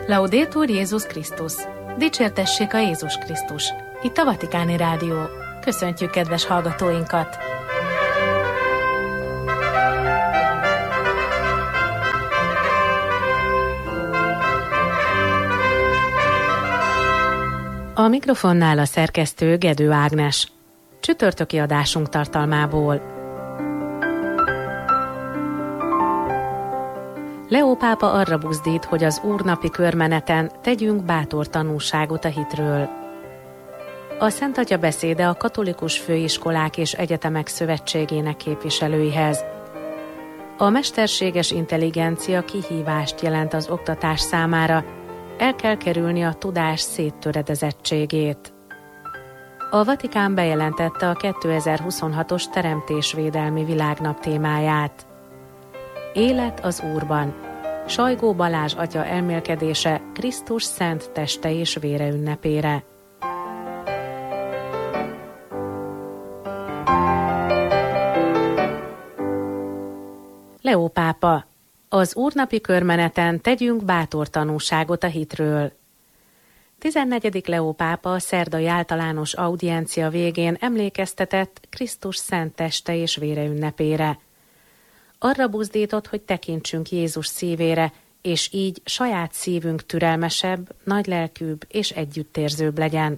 Laudetur Jézus Krisztus! Dicsértessék a Jézus Krisztus! Itt a Vatikáni Rádió. Köszöntjük kedves hallgatóinkat! A mikrofonnál a szerkesztő Gedő Ágnes. Csütörtöki adásunk tartalmából. Leó pápa arra buzdít, hogy az úrnapi körmeneten tegyünk bátor tanúságot a hitről. A Szent Atya beszéde a Katolikus Főiskolák és Egyetemek Szövetségének képviselőihez. A mesterséges intelligencia kihívást jelent az oktatás számára, el kell kerülni a tudás széttöredezettségét. A Vatikán bejelentette a 2026-os Teremtésvédelmi Világnap témáját. Élet az Úrban. Sajgó Balázs atya elmélkedése Krisztus szent teste és vére ünnepére. Leó pápa. Az úrnapi körmeneten tegyünk bátor tanúságot a hitről. 14. Leó pápa a szerdai általános audiencia végén emlékeztetett Krisztus szent teste és vére ünnepére. Arra buzdított, hogy tekintsünk Jézus szívére, és így saját szívünk türelmesebb, nagylelkűbb és együttérzőbb legyen.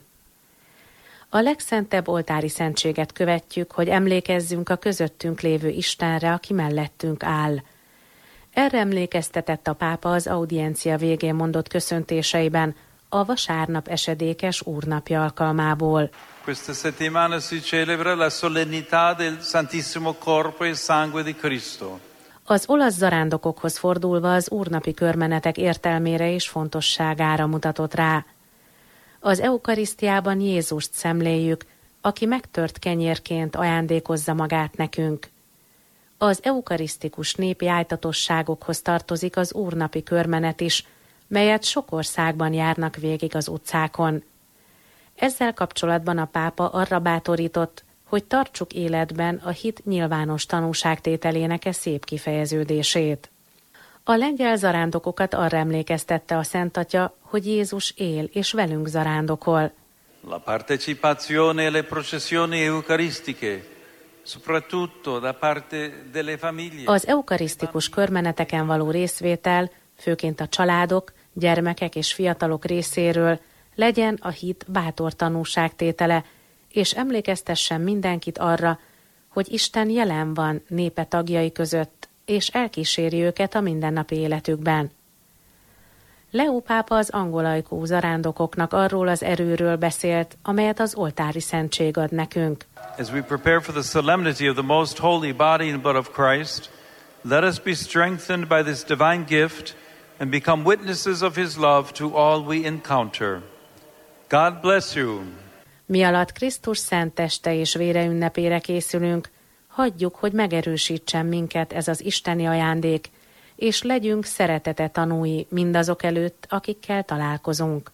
A legszentebb oltári szentséget követjük, hogy emlékezzünk a közöttünk lévő Istenre, aki mellettünk áll. Erre emlékeztetett a pápa az audiencia végén mondott köszöntéseiben, a vasárnap esedékes úrnapja alkalmából. Questa settimana si celebra la solennità del Santissimo Corpo e Sangue di Cristo. Az olasz zarándokokhoz fordulva az úrnapi körmenetek értelmére és fontosságára mutatott rá. Az eukarisztiában Jézust szemléljük, aki megtört kenyérként ajándékozza magát nekünk. Az eukarisztikus népi ájtatosságokhoz tartozik az úrnapi körmenet is, melyet sok országban járnak végig az utcákon. Ezzel kapcsolatban a pápa arra bátorított, hogy tartsuk életben a hit nyilvános tanúságtételének szép kifejeződését. A lengyel zarándokokat arra emlékeztette a Szent Atya, hogy Jézus él és velünk zarándokol. La partecipazione alle processioni eucaristiche, soprattutto da parte delle famiglie. Az eukarisztikus körmeneteken való részvétel, főként a családok, gyermekek és fiatalok részéről legyen a hit bátor tanúságtétele, és emlékeztessen mindenkit arra, hogy Isten jelen van népe tagjai között, és elkíséri őket a mindennapi életükben. Leó pápa az angolajkú zarándokoknak arról az erőről beszélt, amelyet az oltári szentség ad nekünk. As we prepare for the solemnity of the most holy body and blood of Christ, let us be strengthened by this divine gift and become witnesses of his love to all we encounter. God bless you. Mi alatt Krisztus szent teste és vére ünnepére készülünk, hagyjuk, hogy megerősítsen minket ez az isteni ajándék, és legyünk szeretete tanúi mindazok előtt, akikkel találkozunk.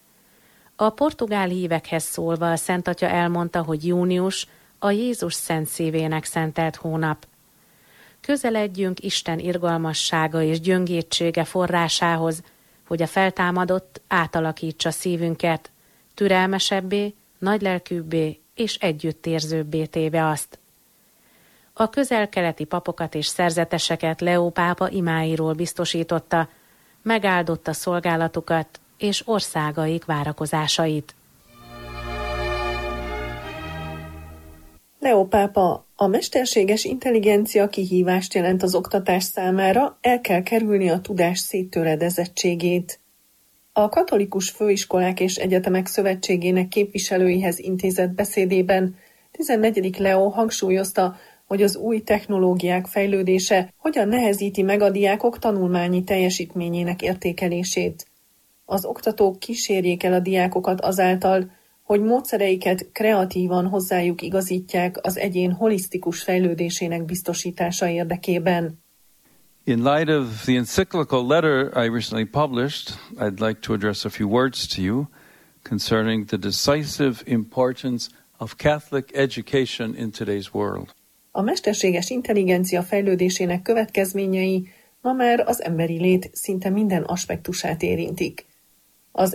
A portugál hívekhez szólva a Szent Atya elmondta, hogy június a Jézus szent szívének szentelt hónap. Közeledjünk Isten irgalmassága és gyöngétsége forrásához, hogy a feltámadott átalakítsa szívünket, türelmesebbé, nagylelkűbbé és együttérzőbbé téve azt. A közel-keleti papokat és szerzeteseket Leó pápa imáiról biztosította, megáldotta szolgálatukat és országaik várakozásait. Leó pápa, a mesterséges intelligencia kihívást jelent az oktatás számára, el kell kerülni a tudás széttöredezettségét. A Katolikus Főiskolák és Egyetemek Szövetségének képviselőihez intézett beszédében 14. Leó hangsúlyozta, hogy az új technológiák fejlődése hogyan nehezíti meg a diákok tanulmányi teljesítményének értékelését. Az oktatók kísérjék el a diákokat azáltal, hogy módszereiket kreatívan hozzájuk igazítják az egyén holisztikus fejlődésének biztosítása érdekében. In light of the encyclical letter I recently published, I'd like to address a few words to you concerning the decisive importance of Catholic education in today's world. A mesterséges intelligencia fejlődésének következményei ma már az emberi lét szinte minden aspektusát érintik. Az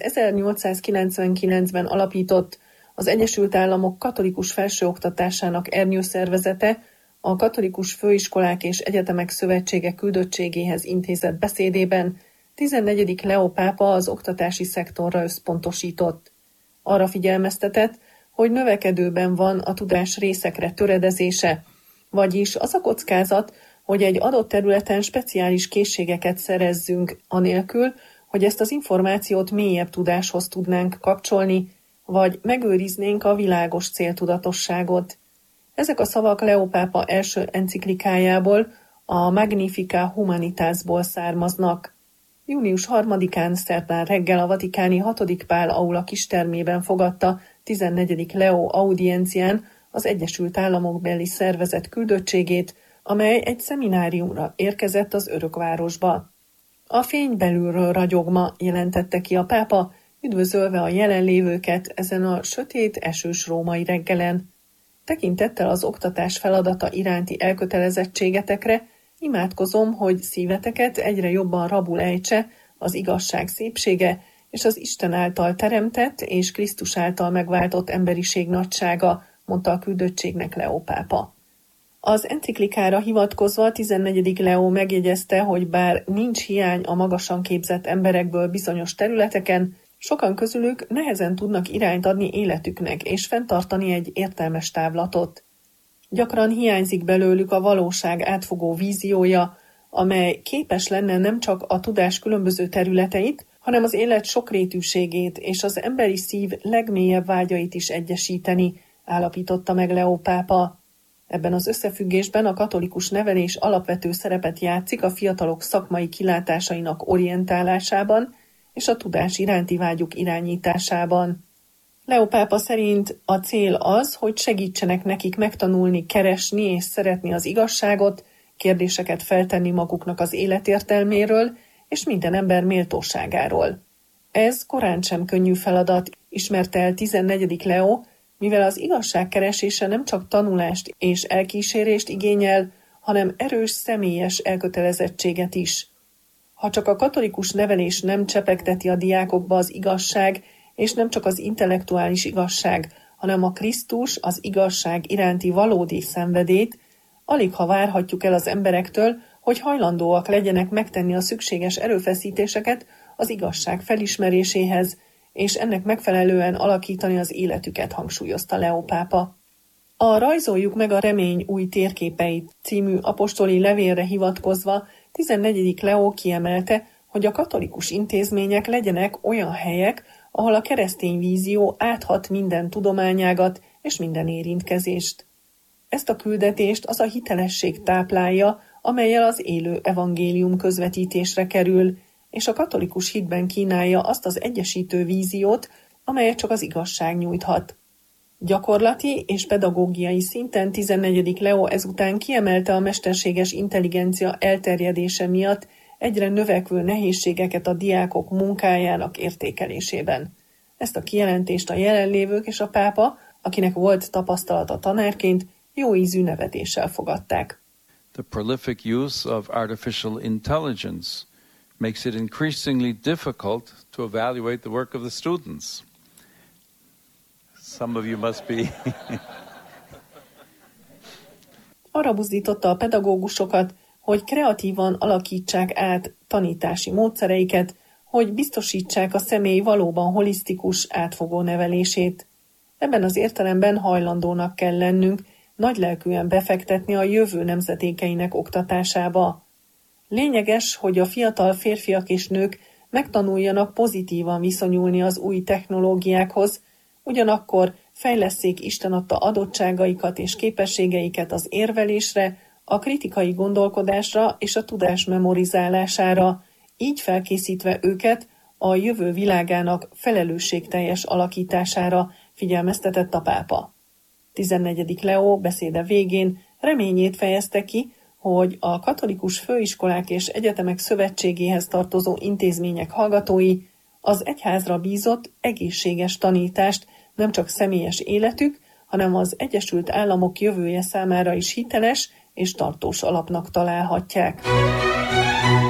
1899-ben alapított, az Egyesült Államok katolikus felsőoktatásának ernyőszervezete a Katolikus Főiskolák és Egyetemek Szövetsége küldöttségéhez intézett beszédében 14. Leó pápa az oktatási szektorra összpontosított. Arra figyelmeztetett, hogy növekedőben van a tudás részekre töredezése, vagyis az a kockázat, hogy egy adott területen speciális készségeket szerezzünk, anélkül, hogy ezt az információt mélyebb tudáshoz tudnánk kapcsolni, vagy megőriznénk a világos céltudatosságot. Ezek a szavak Leó pápa első enciklikájából, a Magnificat Humanitasból származnak. Június 3-án szerdán reggel a vatikáni 6. Pál aula kistermében fogadta 14. Leó audiencián az Egyesült Államok beli szervezet küldöttségét, amely egy szemináriumra érkezett az Örökvárosba. A fény belülről ragyogma, jelentette ki a pápa, üdvözölve a jelenlévőket ezen a sötét, esős római reggelen. Tekintettel az oktatás feladata iránti elkötelezettségetekre, imádkozom, hogy szíveteket egyre jobban rabul ejtse az igazság szépsége és az Isten által teremtett és Krisztus által megváltott emberiség nagysága, mondta a küldöttségnek Leó pápa. Az enciklikára hivatkozva 14. Leó megjegyezte, hogy bár nincs hiány a magasan képzett emberekből bizonyos területeken, sokan közülük nehezen tudnak irányt adni életüknek és fenntartani egy értelmes távlatot. Gyakran hiányzik belőlük a valóság átfogó víziója, amely képes lenne nem csak a tudás különböző területeit, hanem az élet sokrétűségét és az emberi szív legmélyebb vágyait is egyesíteni, állapította meg Leó pápa. Ebben az összefüggésben a katolikus nevelés alapvető szerepet játszik a fiatalok szakmai kilátásainak orientálásában és a tudás iránti vágyuk irányításában. Leó pápa szerint a cél az, hogy segítsenek nekik megtanulni, keresni és szeretni az igazságot, kérdéseket feltenni maguknak az életértelméről és minden ember méltóságáról. Ez korán sem könnyű feladat, ismerte el 14. Leó, mivel az igazság keresése nem csak tanulást és elkísérést igényel, hanem erős személyes elkötelezettséget is. Ha csak a katolikus nevelés nem csepegteti a diákokba az igazság, és nem csak az intellektuális igazság, hanem a Krisztus, az igazság iránti valódi szenvedélyt, aligha várhatjuk el az emberektől, hogy hajlandóak legyenek megtenni a szükséges erőfeszítéseket az igazság felismeréséhez, és ennek megfelelően alakítani az életüket, hangsúlyozta Leó pápa. A Rajzoljuk meg a remény új térképeit című apostoli levélre hivatkozva 14. Leó kiemelte, hogy a katolikus intézmények legyenek olyan helyek, ahol a keresztény vízió áthat minden tudományágat és minden érintkezést. Ezt a küldetést az a hitelesség táplálja, amellyel az élő evangélium közvetítésre kerül, és a katolikus hitben kínálja azt az egyesítő víziót, amelyet csak az igazság nyújthat. Gyakorlati és pedagógiai szinten 14. Leó ezután kiemelte a mesterséges intelligencia elterjedése miatt egyre növekvő nehézségeket a diákok munkájának értékelésében. Ezt a kijelentést a jelenlévők és a pápa, akinek volt tapasztalata tanárként, jó ízű nevetéssel fogadták. The prolific use of artificial intelligence makes it increasingly difficult to evaluate the work of the students. Some of you must be... Arra buzdította a pedagógusokat, hogy kreatívan alakítsák át tanítási módszereiket, hogy biztosítsák a személy valóban holisztikus, átfogó nevelését. Ebben az értelemben hajlandónak kell lennünk nagylelkűen befektetni a jövő nemzedékeinek oktatásába. Lényeges, hogy a fiatal férfiak és nők megtanuljanak pozitívan viszonyulni az új technológiákhoz, ugyanakkor fejlesszék Isten adta adottságaikat és képességeiket az érvelésre, a kritikai gondolkodásra és a tudás memorizálására, így felkészítve őket a jövő világának felelősségteljes alakítására, figyelmeztetett a pápa. 14. Leó beszéde végén reményét fejezte ki, hogy a Katolikus Főiskolák és Egyetemek Szövetségéhez tartozó intézmények hallgatói az egyházra bízott egészséges tanítást nem csak személyes életük, hanem az Egyesült Államok jövője számára is hiteles és tartós alapnak találhatják.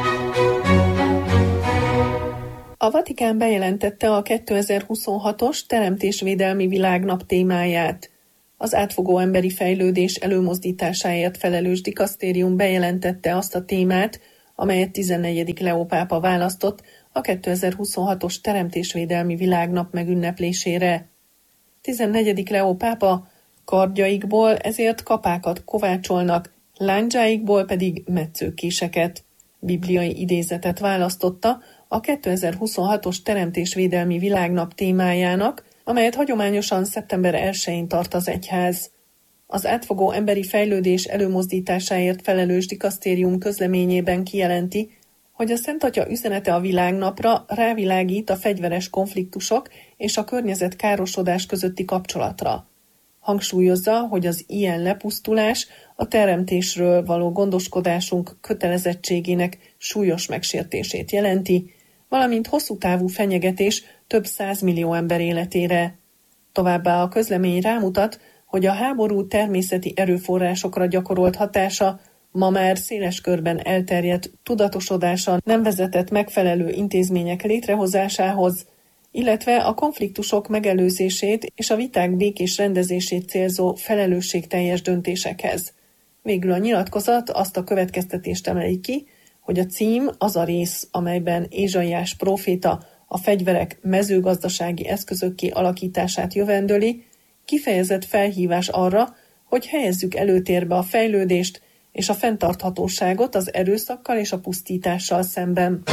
A Vatikán bejelentette a 2026-os Teremtésvédelmi Világnap témáját. Az átfogó emberi fejlődés előmozdításáért felelős dikasztérium bejelentette azt a témát, amelyet 14. Leó pápa választott a 2026-os Teremtésvédelmi Világnap megünneplésére. 14. Leó pápa kardjaikból ezért kapákat kovácsolnak, lándzsáikból pedig metszőkéseket. Bibliai idézetet választotta a 2026-os Teremtésvédelmi Világnap témájának, amelyet hagyományosan szeptember 1-én tart az egyház. Az átfogó emberi fejlődés előmozdításáért felelős dikasztérium közleményében kijelenti, hogy a Szent Atya üzenete a világnapra rávilágít a fegyveres konfliktusok és a környezetkárosodás közötti kapcsolatra. Hangsúlyozza, hogy az ilyen lepusztulás a teremtésről való gondoskodásunk kötelezettségének súlyos megsértését jelenti, valamint hosszú távú fenyegetés több 100 millió ember életére. Továbbá a közlemény rámutat, hogy a háború természeti erőforrásokra gyakorolt hatása ma már széles körben elterjedt tudatosodása nem vezetett megfelelő intézmények létrehozásához, illetve a konfliktusok megelőzését és a viták békés rendezését célzó felelősségteljes döntésekhez. Végül a nyilatkozat azt a következtetést emeli ki, hogy a cím az a rész, amelyben Ézsaiás próféta a fegyverek mezőgazdasági eszközökké alakítását jövendöli, kifejezett felhívás arra, hogy helyezzük előtérbe a fejlődést és a fenntarthatóságot az erőszakkal és a pusztítással szemben.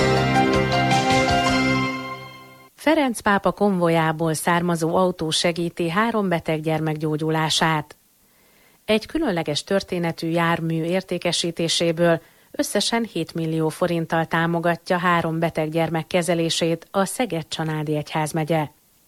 Ferenc pápa konvojából származó autó segíti 3 beteg gyermek gyógyulását. Egy különleges történetű jármű értékesítéséből összesen 7 millió forinttal támogatja 3 beteg gyermek kezelését a Szeged-Csanádi Egyházmegye.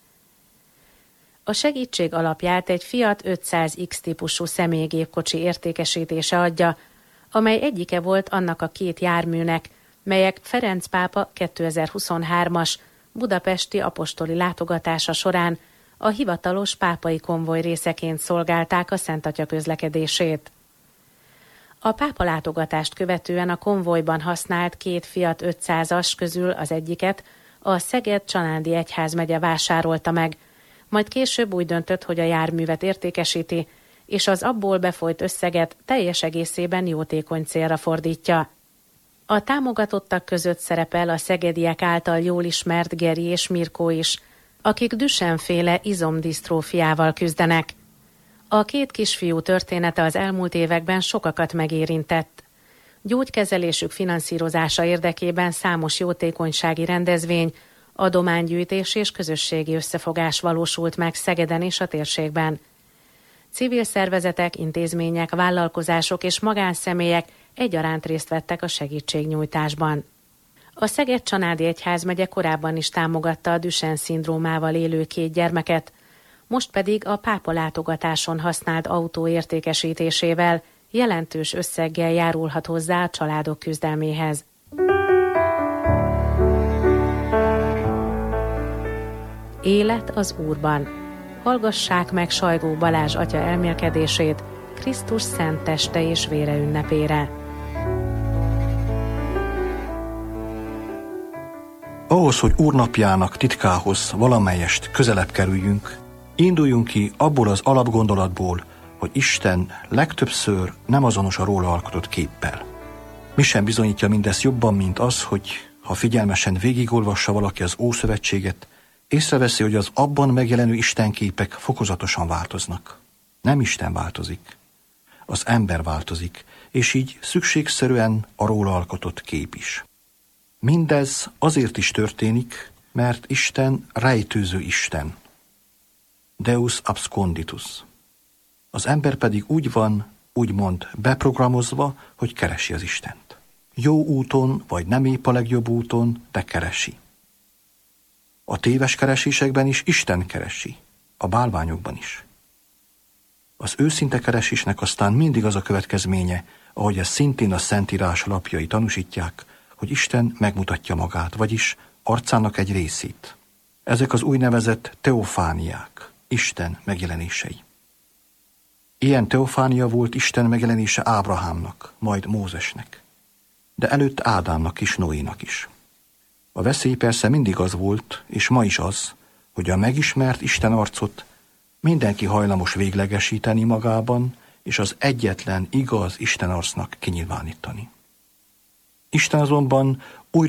A segítség alapját egy Fiat 500X típusú személygépkocsi értékesítése adja, amely egyike volt annak a 2 járműnek, melyek Ferenc pápa 2023-as budapesti apostoli látogatása során a hivatalos pápai konvoj részeként szolgálták a Szent Atya közlekedését. A pápa látogatást követően a konvojban használt 2 Fiat 500-as közül az egyiket a Szeged-Csanádi Egyházmegye vásárolta meg, majd később úgy döntött, hogy a járművet értékesíti, és az abból befolyt összeget teljes egészében jótékony célra fordítja. A támogatottak között szerepel a szegediek által jól ismert Geri és Mirkó is, akik Duchenne-féle izomdisztrófiával küzdenek. A 2 kisfiú története az elmúlt években sokakat megérintett. Gyógykezelésük finanszírozása érdekében számos jótékonysági rendezvény, adománygyűjtés és közösségi összefogás valósult meg Szegeden és a térségben. Civil szervezetek, intézmények, vállalkozások és magánszemélyek egyaránt részt vettek a segítségnyújtásban. A Szeged-Csanádi Egyházmegye korábban is támogatta a Duchenne-szindrómával élő 2 gyermeket, most pedig a pápa látogatáson használt autó értékesítésével jelentős összeggel járulhat hozzá a családok küzdelméhez. Élet az Úrban. Hallgassák meg Sajgó Balázs atya elmélkedését Krisztus szent teste és vére ünnepére. Ahhoz, hogy Úrnapjának titkához valamelyest közelebb kerüljünk, induljunk ki abból az alapgondolatból, hogy Isten legtöbbször nem azonos a róla alkotott képpel. Mi sem bizonyítja mindezt jobban, mint az, hogy ha figyelmesen végigolvassa valaki az Ószövetséget, észreveszi, hogy az abban megjelenő istenképek fokozatosan változnak. Nem Isten változik, az ember változik, és így szükségszerűen a róla alkotott kép is. Mindez azért is történik, mert Isten rejtőző Isten. Deus absconditus. Az ember pedig úgy van, úgymond beprogramozva, hogy keresi az Istent. Jó úton, vagy nem épp a legjobb úton, de keresi. A téves keresésekben is Isten keresi, a bálványokban is. Az őszinte keresésnek aztán mindig az a következménye, ahogy ezt szintén a Szentírás lapjai tanúsítják, hogy Isten megmutatja magát, vagyis arcának egy részét. Ezek az úgynevezett teofániák, Isten megjelenései. Ilyen teofánia volt Isten megjelenése Ábrahámnak, majd Mózesnek, de előtt Ádámnak és Noénak is. A veszély persze mindig az volt, és ma is az, hogy a megismert Isten arcot mindenki hajlamos véglegesíteni magában, és az egyetlen igaz Isten arcnak kinyilvánítani. Isten azonban újra